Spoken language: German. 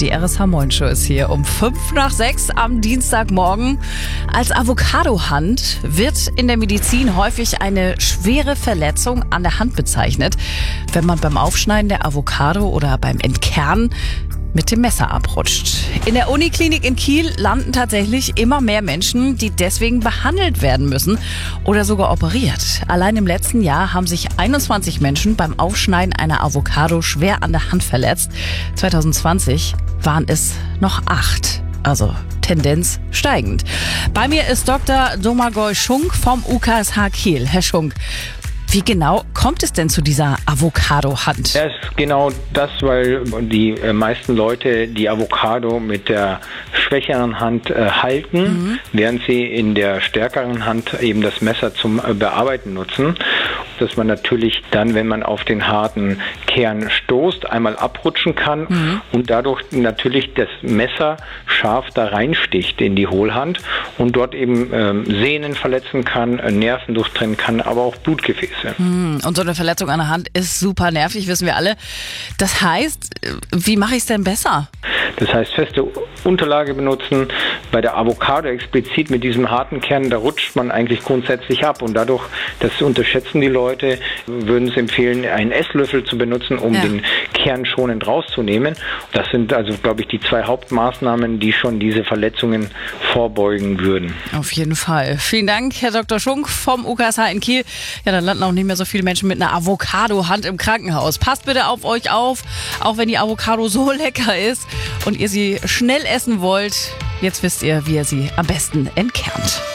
Die RSH Morning Show ist hier um 5:05 am Dienstagmorgen. Als Avocadohand wird in der Medizin häufig eine schwere Verletzung an der Hand bezeichnet, wenn man beim Aufschneiden der Avocado oder beim Entkernen mit dem Messer abrutscht. In der Uniklinik in Kiel landen tatsächlich immer mehr Menschen, die deswegen behandelt werden müssen oder sogar operiert. Allein im letzten Jahr haben sich 21 Menschen beim Aufschneiden einer Avocado schwer an der Hand verletzt. 2020 waren es noch 8. Also Tendenz steigend. Bei mir ist Dr. Domagoj Schunk vom UKSH Kiel. Herr Schunk, wie genau kommt es denn zu dieser Avocado-Hand? Das ist genau das, weil die meisten Leute die Avocado mit der schwächeren Hand halten, während sie in der stärkeren Hand eben das Messer zum Bearbeiten nutzen. Dass man natürlich dann, wenn man auf den harten Kern stoßt, einmal abrutschen kann und dadurch natürlich das Messer scharf da reinsticht in die Hohlhand und dort eben Sehnen verletzen kann, Nerven durchtrennen kann, aber auch Blutgefäße. Und so eine Verletzung an der Hand ist super nervig, wissen wir alle. Das heißt, wie mache ich es denn besser? Das heißt, feste Unterlage benutzen. Bei der Avocado explizit mit diesem harten Kern, da rutscht man eigentlich grundsätzlich ab. Und dadurch, das unterschätzen die Leute, würden es empfehlen, einen Esslöffel zu benutzen, um den Kern schonend rauszunehmen. Das sind also, glaube ich, die 2 Hauptmaßnahmen, die schon diese Verletzungen vorbeugen würden. Auf jeden Fall. Vielen Dank, Herr Dr. Schunk vom UKSH in Kiel. Ja, dann landen auch nicht mehr so viele Menschen mit einer Avocado-Hand im Krankenhaus. Passt bitte auf euch auf, auch wenn die Avocado so lecker ist und ihr sie schnell essen wollt. Jetzt wisst ihr, wie ihr sie am besten entkernt.